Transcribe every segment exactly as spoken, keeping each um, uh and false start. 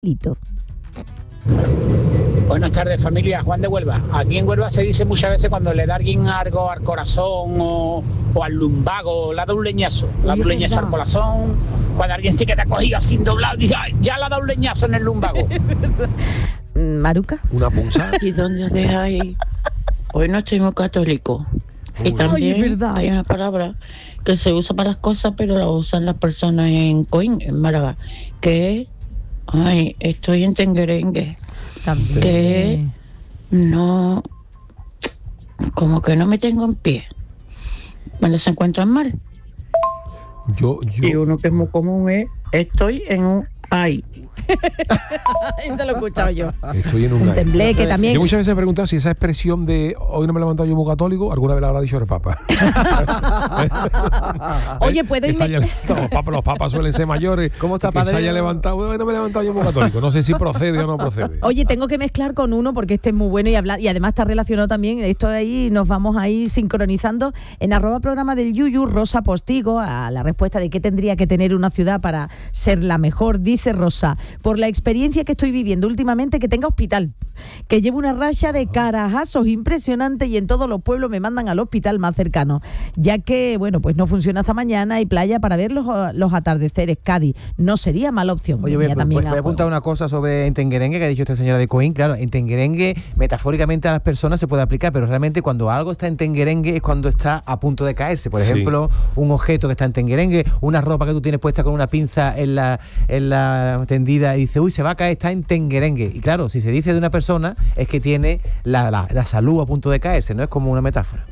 Lito. Buenas tardes, familia. Juan de Huelva. Aquí en Huelva se dice muchas veces cuando le da alguien algo al corazón o, o al lumbago, le da un leñazo. Le da un leñazo al corazón. Cuando alguien sí que te ha cogido así doblado, dice, "Ay, ya le ha dado un leñazo en el lumbago". Maruca. Una punza. ¿Y dónde dejáis? Hoy no estoy muy católico. Y Uy. también Ay, es verdad. hay una palabra que se usa para las cosas, pero la usan las personas en Coín, en Málaga, que es, ay, estoy en tenguerengue, También. que no, como que no me tengo en pie, cuando se encuentran mal. Yo, Y yo. uno que es muy común es, estoy en un ay. Eso lo he escuchado yo. Estoy en un. Un tembleque también. Yo muchas veces he preguntado si esa expresión de hoy no me he levantado yo muy católico, alguna vez la habrá dicho el Papa. Oye, ¿puedo Que se irme? haya levantado. Los papas, los papas suelen ser mayores. ¿Cómo está, que se padre? haya levantado, hoy no me he levantado yo muy católico. No sé si procede o no procede. Oye, tengo que mezclar con uno porque este es muy bueno y habla, y además está relacionado también, esto ahí nos vamos ahí sincronizando. En arroba programa del Yuyu, Rosa Postigo, a la respuesta de qué tendría que tener una ciudad para ser la mejor, dice Rosa, por la experiencia que estoy viviendo últimamente, que tenga hospital, que llevo una racha de carajazos impresionante y en todos los pueblos me mandan al hospital más cercano, ya que, bueno, pues no funciona hasta mañana, hay playa para ver los, los atardeceres. Cádiz no sería mala opción. Oye, voy, Venía a- también voy- voy a a apuntar juego. una cosa sobre en tenguerengue que ha dicho esta señora de Coín. Claro, en tenguerengue metafóricamente a las personas se puede aplicar, pero realmente cuando algo está en tenguerengue es cuando está a punto de caerse. Por Sí. ejemplo, un objeto que está en tenguerengue, una ropa que tú tienes puesta con una pinza en la, en la tendida y dice, uy, se va a caer, está en tenguerengue. Y claro, si se dice de una persona es que tiene la, la, la salud a punto de caerse, no es como una metáfora.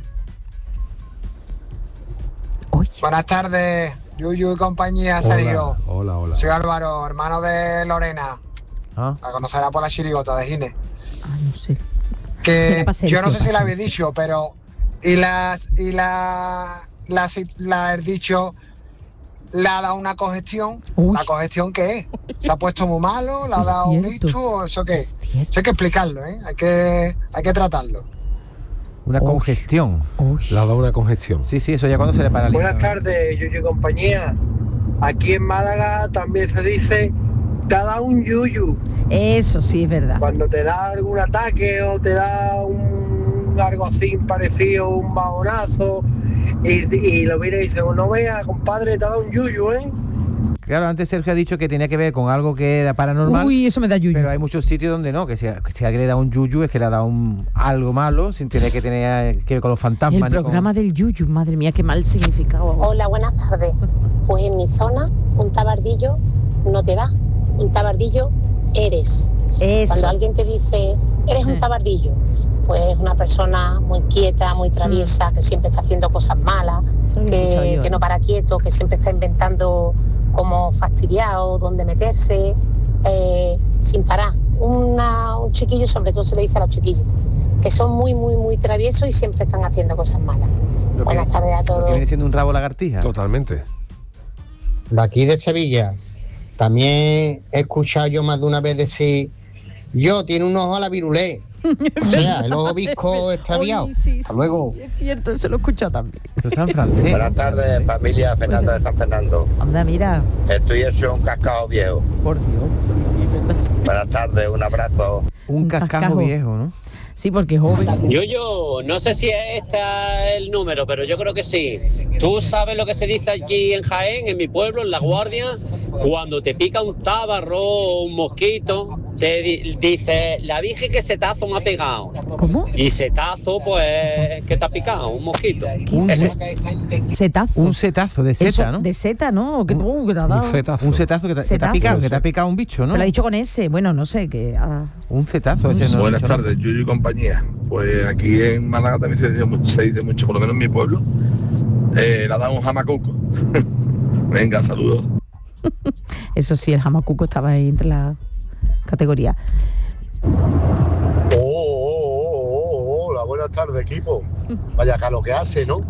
Oye, Buenas tardes, Yuyu y compañía, Sergio. Hola, hola, hola. Soy Álvaro, hermano de Lorena. ¿Ah? La conocerá por la chirigota de Gine. ah, no sé. Que Será pa' Sergio, yo no sé si pa' la habéis Sergio. dicho, pero. Y las. Y la. La, si- la he dicho. Le ha dado una congestión. Uy. ¿La congestión qué es? ¿Se ha puesto muy malo? ¿Le ha Es dado un cierto. ictus? ¿O eso qué es? Es cierto. Eso hay que explicarlo, ¿eh? Hay que, hay que tratarlo. Una Uy. congestión. Uy. Le ha dado una congestión. Sí, sí, eso ya cuando se le paraliza. Buenas ¿no? tardes, Yuyu y compañía. Aquí en Málaga también se dice, te ha dado un yuyu. Eso sí es verdad. Cuando te da algún ataque o te da un algo así parecido, un bajonazo, y, y lo mira y dice, no veas, compadre, te ha dado un yuyu, ¿eh? Claro, antes Sergio ha dicho que tenía que ver con algo que era paranormal. Uy, eso me da yuyu. Pero hay muchos sitios donde no, que si, que si alguien le da un yuyu es que le ha dado un, algo malo, sin tener que tener que ver con los fantasmas. El ni con- programa del yuyu, madre mía, qué mal significado. Hola, buenas tardes. Pues en mi zona, un tabardillo no te da. Un tabardillo eres. Eso. Cuando alguien te dice, eres Sí. un tabardillo, pues es una persona muy inquieta, muy traviesa, que siempre está haciendo cosas malas, Eso lo he escuchado que, yo, que ¿eh? no para quieto, que siempre está inventando cómo fastidiado, dónde meterse, eh, sin parar. Una, un chiquillo, sobre todo se le dice a los chiquillos, que son muy, muy, muy traviesos y siempre están haciendo cosas malas. Lo que, Buenas tardes a lo que todos. viene siendo un rabo lagartija. Totalmente. De aquí de Sevilla, también he escuchado yo más de una vez decir, yo tiene un ojo a la virulé. O sea, el ojo visco extraviado. Uy, sí, Hasta sí, luego. es cierto, eso lo he escuchado también. Eso está en francés. Buenas tardes, familia Fernando de San Fernando. Anda, mira, Estoy hecho un cascado viejo. por Dios, sí, sí, es verdad. Buenas tardes, un abrazo. Un Un cascajo, cascajo. viejo, ¿no? Sí, porque es joven. Yo, yo, no sé si es este el número, pero yo creo que sí. Tú sabes lo que se dice aquí en Jaén, en mi pueblo, en La Guardia, cuando te pica un tábaro o un mosquito, te di- dice, la virgen que setazo me ha pegado. ¿Cómo? Y setazo, pues, que te ha picado, un mosquito. Un, Ese- se- Setazo. un setazo de seta, Eso, ¿no? De seta, ¿no? Que, uh, que te ha dado. Un zetazo. Un setazo que te, que te ha Setazo. picado, que te ha picado un bicho, ¿no? Me lo ha dicho con ese, bueno, no sé, que... ah, Un cetazo. Ese no lo he Buenas dicho, ¿no? tardes, Yuyu y compañía. Pues aquí en Málaga también se dice mucho, se dice mucho por lo menos en mi pueblo, eh, le damos jamacuco. Venga, saludos. eso sí, el jamacuco estaba ahí entre la categoría. Oh, oh, oh, oh, hola, buenas tardes, equipo. Vaya acá lo que hace, ¿no?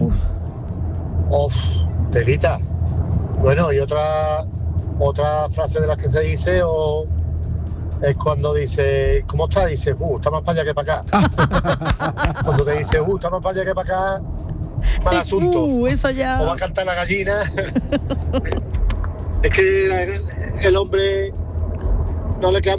Uf, telita. Bueno, y otra otra frase de las que se dice o es cuando dice, ¿cómo está? Dice, uh, está más para allá que para acá. Cuando te dice, uh, está más para allá que para acá, mal asunto. Uh, eso O va ya... a cantar la gallina. Es que el hombre no le queda